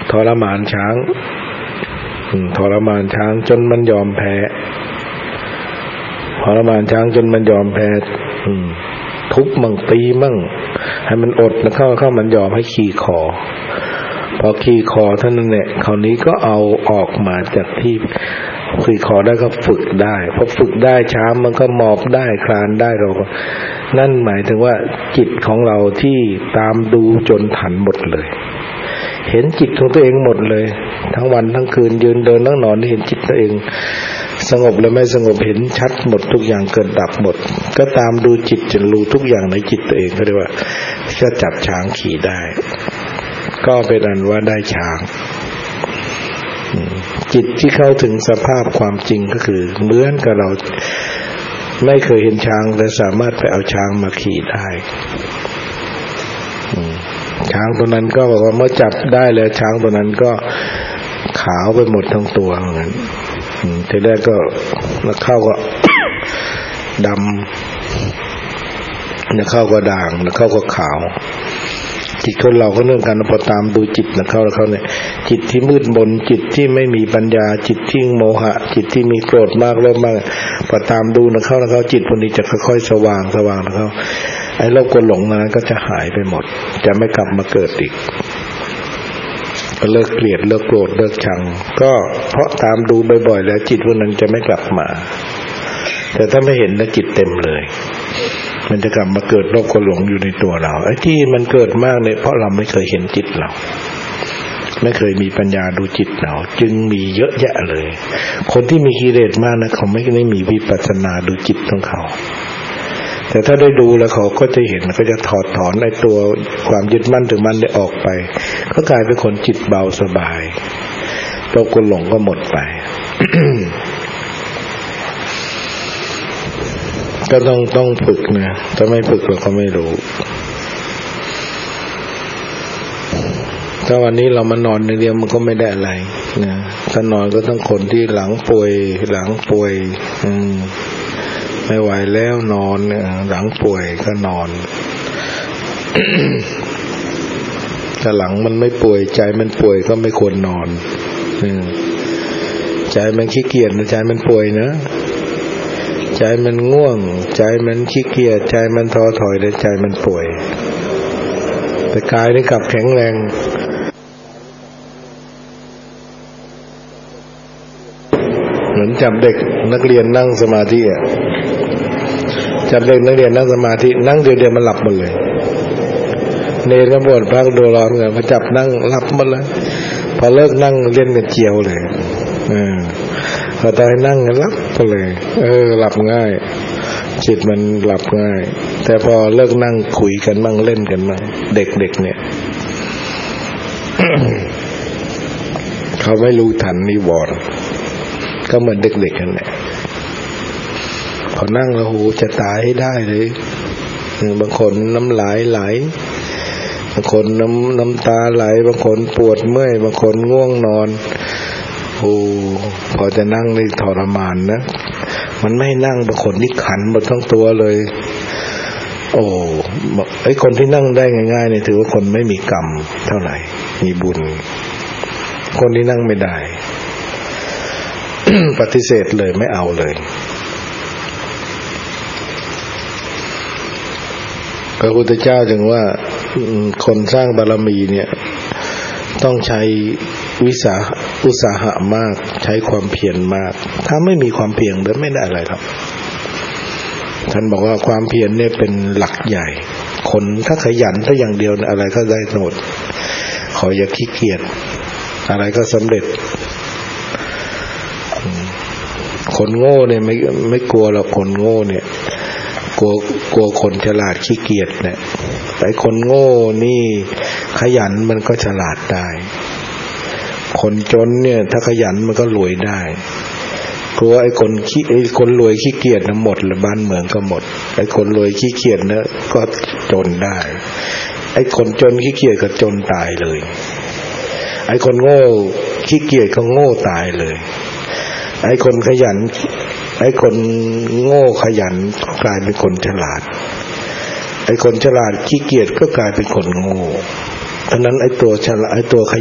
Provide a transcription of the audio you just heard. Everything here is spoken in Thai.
ทรมานช้างจนมันยอมแพ้ทรมานช้างจนมันยอมแพ้ทุบมั่งตีมั่งให้มันอดนะเข้ามันยอมให้ขี่คอพอขี่คอเท่านั้นแหละคราวนี้ก็เอาออกมาจากที่ขี่คอได้ก็ฝึกได้พอฝึกได้ช้างมันก็หมอบได้คลานได้เราก็นั่นหมายถึงว่าจิตของเราที่ตามดูจนทันหมดเลยเห็นจิตของตัวเองหมดเลยทั้งวันทั้งคืนยืนเดินนั่งนอนเห็นจิตตัวเองสงบหรือไม่สงบเห็นชัดหมดทุกอย่างเกิดดับหมดก็ตามดูจิตจนรู้ทุกอย่างในจิตตัวเองก็เรียกว่าก็จับช้างขี่ได้ก็เป็นอันว่าได้ช้างจิตที่เข้าถึงสภาพความจริงก็คือเหมือนกับเราไม่เคยเห็นช้างแต่สามารถไปเอาช้างมาขี่ได้ช้างตัวนั้นก็บอกว่าเมื่อจับได้แล้วช้างตัวนั้นก็ขาวไปหมดทั้งตัวเหมือนกันทีแรกก็แล้วเข้าก็ ดำแล้วเข้าก็ด่างแล้วเข้าก็ขาวจิตคนเราก็เรื่องกันพอตามดูจิตนะเขาเนี่ยจิตที่มืดมนจิตที่ไม่มีปัญญาจิตที่โมหะจิตที่มีโกรธมากเริ่มมากพอตามดูนะเขาจิตพวกนี้จะค่อยๆสว่างนะเขาไอ้โลภโกรธหลงนั้นก็จะหายไปหมดจะไม่กลับมาเกิดอีกก็เลิกเกลียดเลิกโกรธเลิกชังก็เพราะตามดูบ่อยๆแล้วจิตพวกนั้นจะไม่กลับมาแต่ถ้าไม่เห็นแล้วจิตเต็มเลยมันจะกลับมาเกิดโลภโกรธหลงอยู่ในตัวเราไอ้ที่มันเกิดมากเนี่ยเพราะเราไม่เคยเห็นจิตเราไม่เคยมีปัญญาดูจิตเราจึงมีเยอะแยะเลยคนที่มีกิเลสมากนะเขาไม่ได้มีวิปัสสนาดูจิตของเขาแต่ถ้าได้ดูแล้วเขาก็จะเห็นก็จะถอดถอนในตัวความยึดมั่นถือมั่นได้ออกไปก็กลายเป็นคนจิตเบาสบายโลภโกรธหลงก็หมดไป ก็ต้องฝึกนะถ้าไม่ฝึกเราก็ไม่รู้ถ้าวันนี้เรามานอนเดียวมันก็ไม่ได้อะไรนะถ้านอนก็ต้องคนที่หลังป่วยไม่ไหวแล้วนอนหลังป่วยก็นอน ถ้าหลังมันไม่ป่วยใจมันป่วยก็ไม่ควรนอนใจมันขี้เกียจนะใจมันป่วยนะใจมันง่วงใจมันขี้เกียจใจมันท้อถอยและใจมันป่วยแต่กายนี่กลับแข็งแรงเหมือนจับเด็กนักเรียนนั่งสมาธิอ่ะจับเด็กนักเรียนนั่งสมาธินั่งเดียวมันหลับหมดเลยเนรก็บวชพระโดร้อนกันพอจับนั่งหลับหมดเลยพอเลิกนั่งเล่นกันเจียวเลยพอตายนั่งกันหลับไปเลยหลับง่ายจิตมันหลับง่ายแต่พอเลิกนั่งคุยกันบ้างเล่นกันบ้างเด็กๆเนี่ย เขาไม่รู้ทันนิวรณ์ก็เหมือนเด็กๆกันแหละพอนั่งแล้วโหจะตายให้ได้เลยบางคนน้ำลายไหลบางคนน้ำตาไหลบางคนปวดเมื่อยบางคนง่วงนอนโอ้พอจะนั่งนี่ทรมานนะมันไม่นั่งบางคนนี่ขันหมดทั้งตัวเลยโอ้ไอ้คนที่นั่งได้ง่ายๆเนี่ยถือว่าคนไม่มีกรรมเท่าไหร่มีบุญคนที่นั่งไม่ได้ ปฏิเสธเลยไม่เอาเลยพระพุทธเจ้าจึงว่าคนสร้างบารมีเนี่ยต้องใช้อุตสาหะมากใช้ความเพียรมากถ้าไม่มีความเพียรแล้วไม่ได้อะไรหรอกท่านบอกว่าความเพียรเนี่ยเป็นหลักใหญ่คนถ้าขยันถ้าอย่างเดียวอะไรก็ได้หมดขออย่าขี้เกียจอะไรก็สำเร็จคนโง่เนี่ยไม่กลัวหรอกคนโง่เนี่ยกลัวคนฉลาดขี้เกียจเนี่ยไอ้คนโง่นี่ขยันมันก็ฉลาดได้คนจนเนี่ยถ้าขยันมันก็รวยได้กลัวไอ้คนรวยขี้เกียจนะหมดเลยบ้านเมืองก็หมดไอ้คนรวยขี้เกียจนะก็จนได้ไอ้คนจนขี้เกียจก็จนตายเลยไอ้คนโง่ขี้เกียจก็โง่ตายเลยไอ้คนขยันไอ้คนโง่ขยันกลายเป็นคนฉลาดไอ้คนฉลาดขี้เกียจก็กลายเป็นคนโง่ฉะนั้นไอ้ตัวฉลาดไอ้ตัว